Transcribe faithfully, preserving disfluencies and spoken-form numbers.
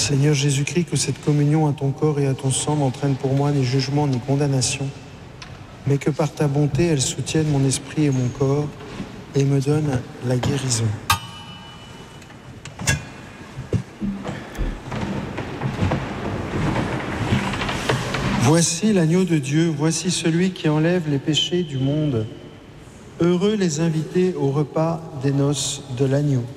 Seigneur Jésus-Christ, que cette communion à ton corps et à ton sang n'entraîne pour moi ni jugement ni condamnation, mais que par ta bonté, elle soutienne mon esprit et mon corps et me donne la guérison. Voici l'agneau de Dieu, voici celui qui enlève les péchés du monde. Heureux les invités au repas des noces de l'agneau.